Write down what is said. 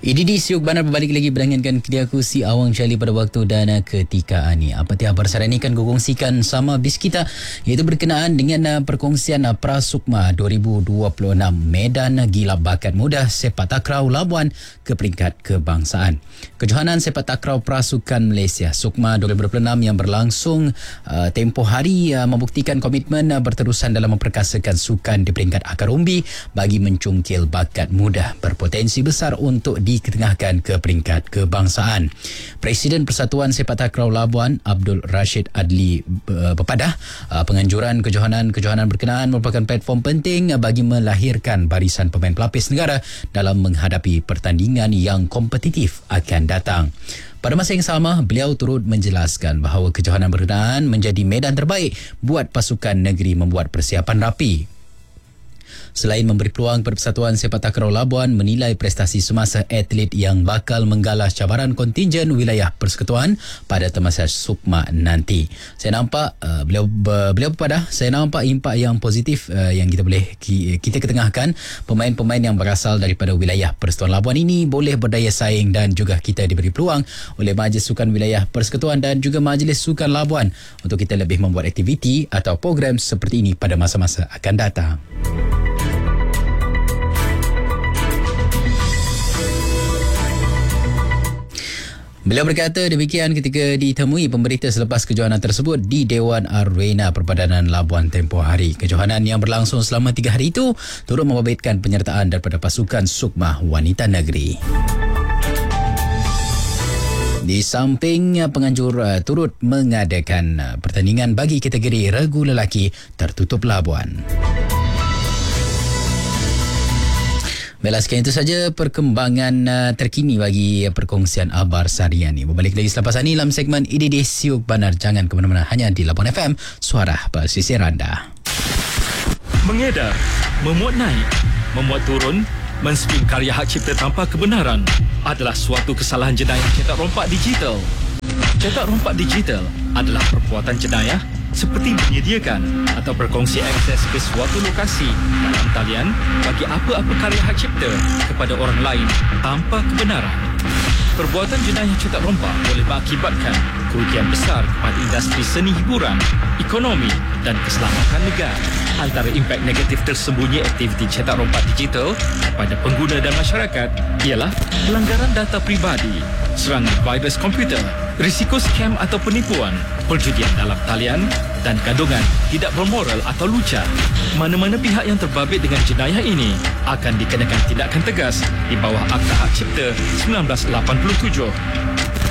EDD Siuk Banar berbalik lagi berdengankan aku si Awang Syali pada waktu dan ketika ini. Apa tiap persaran ini kan kongsikan sama bis kita, iaitu berkenaan dengan perkongsian Prasukma 2026 Medan Gila Bakat Muda Sepak Takraw Labuan ke peringkat kebangsaan. Kejohanan Sepak Takraw Prasukan Malaysia Sukma 2026 yang berlangsung tempoh hari membuktikan komitmen berterusan dalam memperkasakan sukan di peringkat akar umbi bagi mencungkil bakat muda berpotensi besar untuk diketengahkan ke peringkat kebangsaan. Presiden Persatuan Sepak Takraw Labuan Abdul Rashid Adli berpadah penganjuran kejohanan berkenaan merupakan platform penting bagi melahirkan barisan pemain pelapis negara dalam menghadapi pertandingan yang kompetitif akan datang. Pada masa yang sama, beliau turut menjelaskan bahawa kejohanan berkenaan menjadi medan terbaik buat pasukan negeri membuat persiapan rapi. Selain memberi peluang kepada Persatuan Sepak Takraw Labuan menilai prestasi semasa atlet yang bakal menggalas cabaran kontingen wilayah persekutuan pada temasa Sukma nanti. Saya nampak beliau berpadah, saya nampak impak yang positif yang kita ketengahkan. Pemain-pemain yang berasal daripada wilayah Persekutuan Labuan ini boleh berdaya saing dan juga kita diberi peluang oleh Majlis Sukan Wilayah Persekutuan dan juga Majlis Sukan Labuan untuk kita lebih membuat aktiviti atau program seperti ini pada masa-masa akan datang. Beliau berkata demikian ketika ditemui pemberita selepas kejohanan tersebut di Dewan Arena Perbadanan Labuan tempoh hari. Kejohanan yang berlangsung selama 3 hari itu turut membabitkan penyertaan daripada pasukan Sukma Wanita Negeri. Di samping penganjur turut mengadakan pertandingan bagi kategori regu lelaki tertutup Labuan. Baiklah, sekian itu saja perkembangan terkini bagi perkongsian Abar Sarian ini. Berbalik lagi selepas ini dalam segmen EDD Siuk Banar. Jangan ke mana-mana, hanya di Labuan FM, suara pesisir anda. Mengedar, memuat naik, memuat turun, men-stream karya hak cipta tanpa kebenaran adalah suatu kesalahan jenayah cetak rompak digital. Cetak rompak digital adalah perbuatan jenayah seperti menyediakan atau berkongsi akses ke suatu lokasi dalam talian bagi apa-apa karya hak cipta kepada orang lain tanpa kebenaran. Perbuatan jenayah cetak rompak boleh mengakibatkan kerugian besar kepada industri seni hiburan, ekonomi dan keselamatan negara. Antara impak negatif tersembunyi aktiviti cetak rompak digital kepada pengguna dan masyarakat ialah pelanggaran data pribadi, serangan virus komputer, risiko skam atau penipuan, perjudian dalam talian dan kandungan tidak bermoral atau lucah. Mana-mana pihak yang terbabit dengan jenayah ini akan dikenakan tindakan tegas di bawah Akta Hak Cipta 1987.